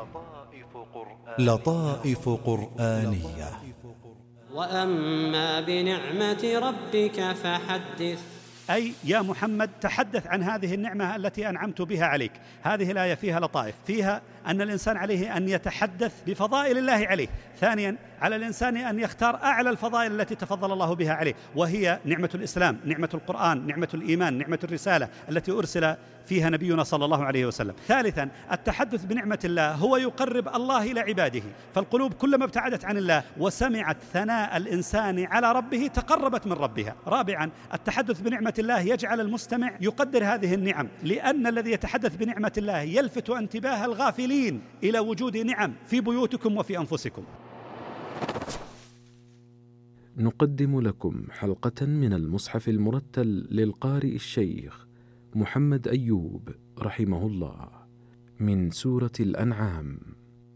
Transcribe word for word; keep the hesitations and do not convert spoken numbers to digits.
لطائف قرآنية. وأما بنعمة ربك فحدث. أي يا محمد تحدث عن هذه النعمة التي أنعمت بها عليك. هذه الآية فيها لطائف، فيها أن الإنسان عليه أن يتحدث بفضائل الله عليه. ثانيا، على الإنسان أن يختار أعلى الفضائل التي تفضل الله بها عليه، وهي نعمة الإسلام، نعمة القرآن، نعمة الإيمان، نعمة الرسالة التي أرسل فيها نبينا صلى الله عليه وسلم. ثالثا، التحدث بنعمة الله هو يقرب الله إلى عباده، فالقلوب كلما ابتعدت عن الله وسمعت ثناء الإنسان على ربه تقربت من ربها. رابعا، التحدث بنعمة الله يجعل المستمع يقدر هذه النعم، لأن الذي يتحدث بنعمة الله يلفت انتباه الغافلين إلى وجود نعم في بيوتكم وفي أنفسكم. نقدم لكم حلقة من المصحف المرتل للقارئ الشيخ محمد أيوب رحمه الله من سورة الأنعام.